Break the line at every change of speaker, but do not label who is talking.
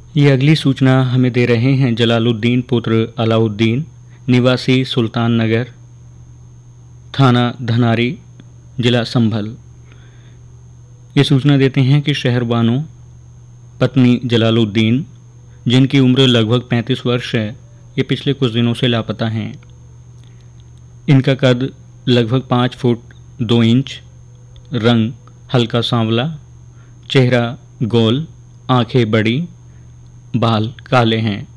ये अगली सूचना हमें दे रहे हैं जलालुद्दीन पुत्र अलाउद्दीन, निवासी सुल्तान नगर, थाना धनारी, जिला संभल। ये सूचना देते हैं कि शहर बानो पत्नी जलालुद्दीन, जिनकी उम्र लगभग 35 वर्ष है, ये पिछले कुछ दिनों से लापता हैं। इनका कद लगभग 5 फुट 2 इंच, रंग हल्का सांवला, चेहरा गोल, आंखें बड़ी, बाल काले हैं।